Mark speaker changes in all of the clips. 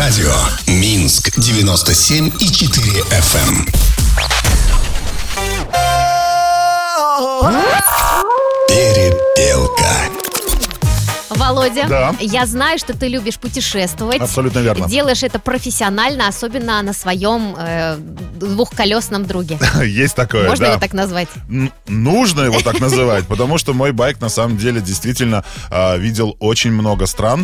Speaker 1: Радио Минск 97,4 FM. Перепелка.
Speaker 2: Володя,
Speaker 3: Да.
Speaker 2: я знаю, что ты любишь путешествовать.
Speaker 3: Абсолютно верно.
Speaker 2: Делаешь это профессионально, особенно на своем двухколесном друге.
Speaker 3: Есть такое,
Speaker 2: Можно
Speaker 3: да.
Speaker 2: его так назвать?
Speaker 3: Нужно его так называть, потому что мой байк на самом деле действительно видел очень много стран.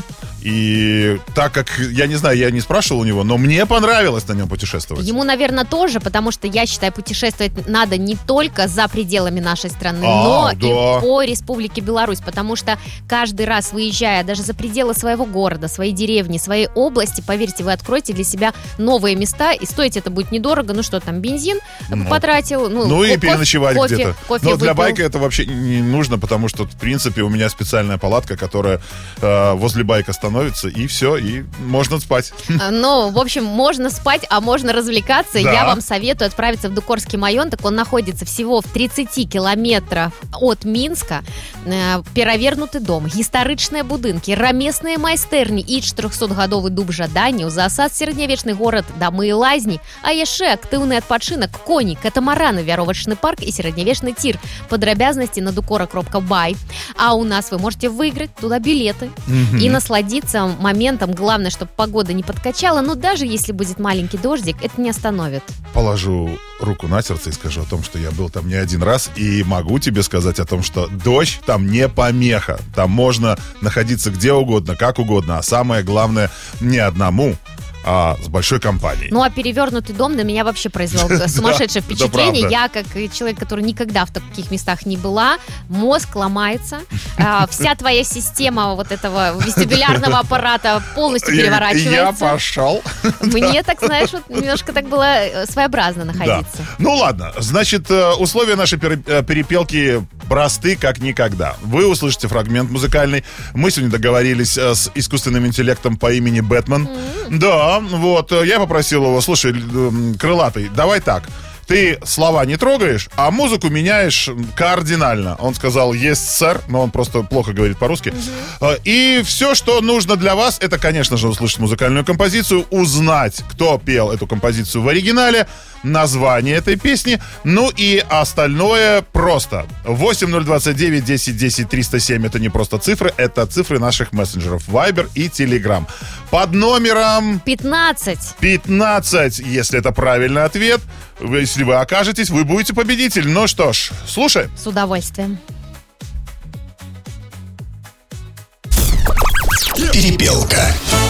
Speaker 3: И так как, я не знаю, я не спрашивал у него, но мне понравилось на нем путешествовать.
Speaker 2: Ему, наверное, тоже, потому что я считаю, путешествовать надо не только за пределами нашей страны, но
Speaker 3: да.
Speaker 2: и по Республике Беларусь, потому что каждый раз, выезжая даже за пределы своего города, своей деревни, своей области, поверьте, вы откроете для себя новые места, и стоить это будет недорого. Ну что там, бензин потратил,
Speaker 3: И переночевать где-то.
Speaker 2: кофе
Speaker 3: Но для
Speaker 2: выпил.
Speaker 3: байка это вообще не нужно, потому что, в принципе, у меня специальная палатка, которая возле байка становится, и все, и можно спать.
Speaker 2: Ну, в общем, можно спать, а можно развлекаться.
Speaker 3: Да.
Speaker 2: Я вам советую отправиться в Дукорский маёнток. Он находится всего в 30 километрах от Минска. Перавернуты дом, гістарычныя будынкі, рамесныя майстэрні і 400-гадовы дуб жадання, у засад сярэднявечны горад, дамы і лазні, а яшчэ актыўны адпачынак, коні, катамараны, вяровачны парк і сярэднявечны тир. Подробязности на dukora.by. А у нас вы можете выиграть туда билеты и насладиться моментом. Главное, чтобы погода не подкачала, но даже если будет маленький дождик, это не остановит.
Speaker 3: Положу руку на сердце и скажу о том, что я был там не один раз, и могу тебе сказать о том, что дождь там не помеха. Там можно находиться где угодно, как угодно, а самое главное, не одному, а с большой компанией.
Speaker 2: Ну, а перевернутый дом на меня вообще произвел сумасшедшее
Speaker 3: Да,
Speaker 2: впечатление.
Speaker 3: это
Speaker 2: Я, как человек, который никогда в таких местах не была, мозг ломается, вся твоя система вот этого вестибулярного аппарата полностью
Speaker 3: Я
Speaker 2: переворачивается.
Speaker 3: пошел.
Speaker 2: Мне, так знаешь, вот немножко так было своеобразно находиться.
Speaker 3: Да. Ну ладно, значит, условия нашей перепелки просты как никогда. Вы услышите фрагмент музыкальный. Мы сегодня договорились с искусственным интеллектом по имени Бэтмен. Да, вот, я попросил его, слушай, крылатый, давай так. Ты слова не трогаешь, а музыку меняешь кардинально. Он сказал, есть, сэр, но он просто плохо говорит по-русски. И все, что нужно для вас, это, конечно же, услышать музыкальную композицию, узнать, кто пел эту композицию в оригинале, название этой песни, ну и остальное просто. 8029 10 10 307 это не просто цифры, это цифры наших мессенджеров Viber и Telegram. Под номером
Speaker 2: 15.
Speaker 3: 15, если это правильный ответ. Если вы окажетесь, вы будете победитель. Ну что ж, слушаем.
Speaker 2: С удовольствием.
Speaker 1: Перепелка.